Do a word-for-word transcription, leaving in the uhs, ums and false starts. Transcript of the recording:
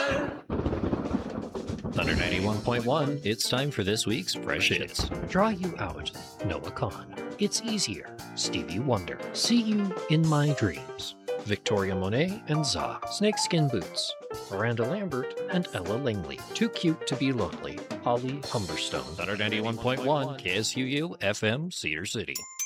Thunder ninety-one point one, it's time for this week's Fresh Hits. Draw You Out, Noah Kahan. It's Easier, Stevie Wonder. See You in My Dreams, Victoria Monet and Za. Snakeskin Boots, Miranda Lambert and Ella Langley. Too Cute to Be Lonely, Holly Humberstone. Thunder ninety-one point one, K S U U, F M, Cedar City.